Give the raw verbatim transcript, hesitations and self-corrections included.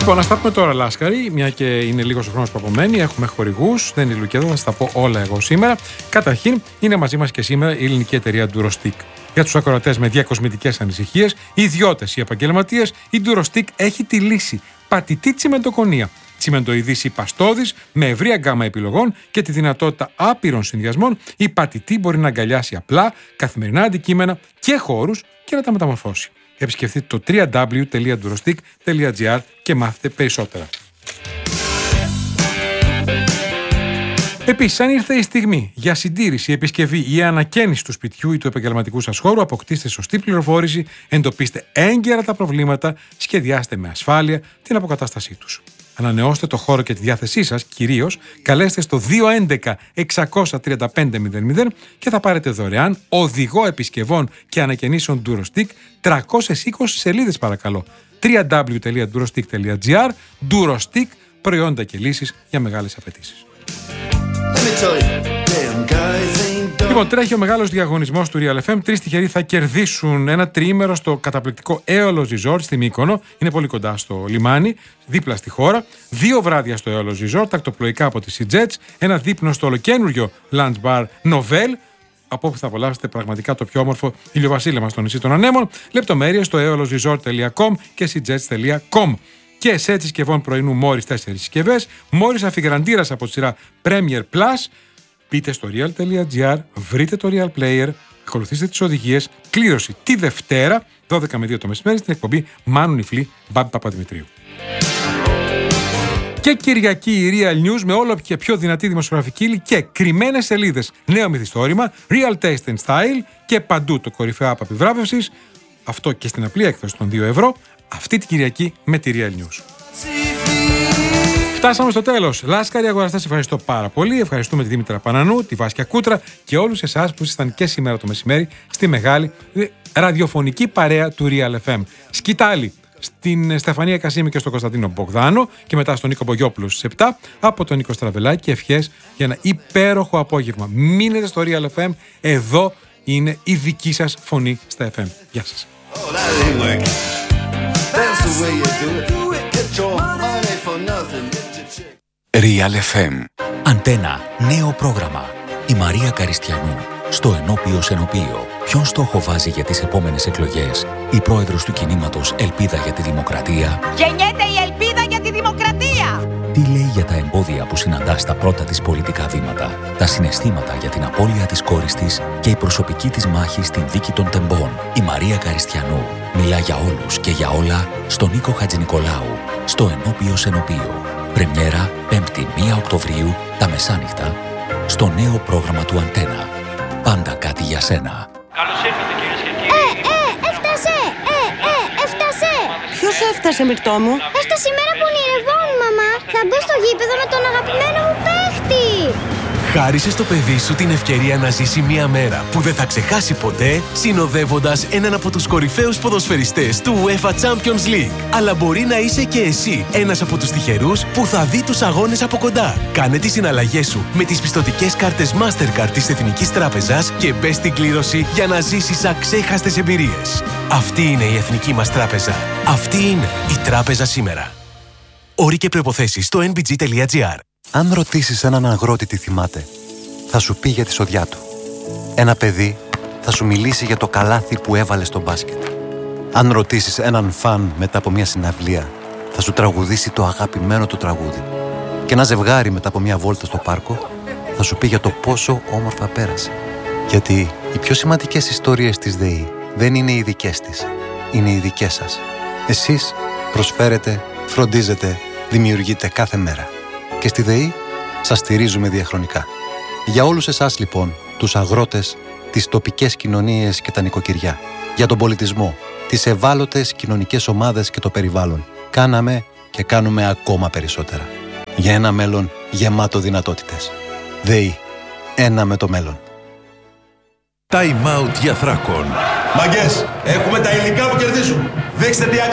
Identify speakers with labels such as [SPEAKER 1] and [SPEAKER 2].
[SPEAKER 1] Λοιπόν, να σταθούμε τώρα, Λάσκαρη, μια και είναι λίγος ο χρόνος που απομένει. Έχουμε χορηγούς, δεν είναι Λουκέδο, θα στα πω όλα εγώ σήμερα. Καταρχήν, είναι μαζί μας και σήμερα η ελληνική εταιρεία Durostick. Για τους ακροατές με διακοσμητικές ανησυχίες, ιδιώτες ή επαγγελματίες, η Durostick έχει τη λύση. Πατητή τσιμεντοκονία. Τσιμεντοειδής ή παστόδης, με ευρία γκάμα επιλογών και τη δυνατότητα άπειρων συνδυασμών, η πατητή μπορεί να αγκαλιάσει απλά καθημερινά αντικείμενα και χώρους και να τα μεταμορφώσει. Επισκεφτείτε το double-u double-u double-u τελεία durostick τελεία gr και μάθετε περισσότερα. Επίσης, αν ήρθε η στιγμή για συντήρηση, επισκευή ή ανακαίνιση του σπιτιού ή του επαγγελματικού σας χώρου, αποκτήστε σωστή πληροφόρηση, εντοπίστε έγκαιρα τα προβλήματα, σχεδιάστε με ασφάλεια την αποκατάστασή τους. Ανανεώστε το χώρο και τη διάθεσή σας, κυρίως καλέστε στο δύο ένα ένα έξι τρία πέντε μηδέν μηδέν και θα πάρετε δωρεάν οδηγό επισκευών και ανακαινήσεων Durostick, τριακόσιες είκοσι σελίδες παρακαλώ. double-u double-u double-u τελεία durostick τελεία gr. Durostick, προϊόντα και λύσεις για μεγάλες απαιτήσεις. Λοιπόν, τρέχει ο μεγάλος διαγωνισμός του Real εφ εμ. Τρεις τυχεροί θα κερδίσουν ένα τριήμερο στο καταπληκτικό Aeolus Resort στη Μύκονο. Είναι πολύ κοντά στο λιμάνι, δίπλα στη χώρα. Δύο βράδια στο Aeolus Resort, τακτοπλοϊκά από τη Sea Jets. Ένα δείπνο στο ολοκένουργιο Lunch Bar Novel, από όπου θα απολαύσετε πραγματικά το πιο όμορφο ηλιοβασίλεμα στο νησί των Ανέμων. Λεπτομέρειες στο aeolus resort τελεία com και sea jets τελεία com. Και σετ συσκευών πρωινού Μόρις τέσσερις συσκευές, Μόρις αφιγραντήρας από τη σειρά Premier Plus. Μπείτε στο real τελεία gr, βρείτε το Real Player, ακολουθήστε τις οδηγίες, κλήρωση τη Δευτέρα, δώδεκα με δύο το μεσημέρι, στην εκπομπή Μάνου Νιφλή, Μπάμπη Παπαδημητρίου. Και Κυριακή η Real News με όλο και πιο δυνατή δημοσιογραφική ύλη και κρυμμένες σελίδες, νέο μυθιστόρημα, Real Taste and Style και παντού το κορυφαίο app επιβράβευσης, αυτό και στην απλή έκδοση των δύο ευρώ, αυτή την Κυριακή με τη Real News. Φτάσαμε στο τέλος. Λάσκαροι αγοραστές, ευχαριστώ πάρα πολύ. Ευχαριστούμε τη Δήμητρα Πανανού, τη Βάσκια Κούτρα και όλους εσάς που ήσασταν και σήμερα το μεσημέρι στη μεγάλη ραδιοφωνική παρέα του Real εφ εμ. Σκητάλη στην Στεφανία Κασίμη και στον Κωνσταντίνο Μπογδάνο και μετά στον Νίκο Μπογιόπουλο στις επτά, από τον Νίκο Στραβελάκη, ευχές για ένα υπέροχο απόγευμα. Μείνετε στο Real εφ εμ, εδώ είναι η δική σας φωνή στα εφ εμ. Γεια σας.
[SPEAKER 2] Real εφ εμ. Αντένα, νέο πρόγραμμα. Η Μαρία Καριστιανού στο Ενώπιος Ενωπείο. Ποιον στόχο βάζει για τις επόμενες εκλογές η πρόεδρος του κινήματος Ελπίδα για τη Δημοκρατία?
[SPEAKER 3] Γεννιέται η ελπίδα για τη δημοκρατία!
[SPEAKER 2] Τι λέει για τα εμπόδια που συναντά στα πρώτα της πολιτικά βήματα, τα συναισθήματα για την απώλεια της κόρης της και η προσωπική της μάχη στην δίκη των τεμπών? Η Μαρία Καριστιανού μιλά για όλους και για όλα στον Νίκο Χατζηνικολάου στο Ενώπιος Ενωπείο. Πρεμιέρα πέμπτη πρώτη Οκτωβρίου τα μεσάνυχτα στο νέο πρόγραμμα του Αντένα. Πάντα κάτι για σένα.
[SPEAKER 4] Καλώς ήρθατε κυρίες και κύριοι.
[SPEAKER 3] Ε, ε, έφτασε! Ε, ε, έφτασε!
[SPEAKER 5] Ποιος έφτασε, Μυρτώ μου?
[SPEAKER 3] Έφτασε η μέρα που ονειρευόμουν, μαμά. Θα μπω στο γήπεδο με τον αγαπημένο μου παίχτη.
[SPEAKER 6] Χάρισε στο παιδί σου την ευκαιρία να ζήσει μια μέρα που δεν θα ξεχάσει ποτέ, συνοδεύοντας έναν από τους κορυφαίους ποδοσφαιριστές του UEFA Champions League. Αλλά μπορεί να είσαι και εσύ ένας από τους τυχερούς που θα δει τους αγώνες από κοντά. Κάνε τις συναλλαγές σου με τις πιστωτικές κάρτες Mastercard της Εθνικής Τράπεζας και μπες στην κλήρωση για να ζήσεις αξέχαστες εμπειρίες. Αυτή είναι η Εθνική μας Τράπεζα. Αυτή είναι η Τράπεζα σήμερα. Όροι και προϋποθέσεις στο εν μπι τζι τελεία τζι άρ.
[SPEAKER 7] Αν ρωτήσεις έναν αγρότη τι θυμάται, θα σου πει για τη σοδιά του. Ένα παιδί θα σου μιλήσει για το καλάθι που έβαλε στο μπάσκετ. Αν ρωτήσεις έναν φαν μετά από μια συναυλία, θα σου τραγουδήσει το αγαπημένο του τραγούδι. Και ένα ζευγάρι μετά από μια βόλτα στο πάρκο, θα σου πει για το πόσο όμορφα πέρασε. Γιατί οι πιο σημαντικές ιστορίες της ΔΕΗ δεν είναι οι δικές της, είναι οι δικές σας. Εσείς προσφέρετε, φροντίζετε, δημιουργείτε κάθε μέρα. Και στη ΔΕΗ σας στηρίζουμε διαχρονικά. Για όλους εσάς λοιπόν, τους αγρότες, τις τοπικές κοινωνίες και τα νοικοκυριά, για τον πολιτισμό, τις ευάλωτες κοινωνικές ομάδες και το περιβάλλον, κάναμε και κάνουμε ακόμα περισσότερα. Για ένα μέλλον γεμάτο δυνατότητες. ΔΕΗ. Ένα με το μέλλον.
[SPEAKER 8] Time out για Θράκον.
[SPEAKER 9] Μαγκές, έχουμε τα υλικά που κερδίζουν. Δείξτε τι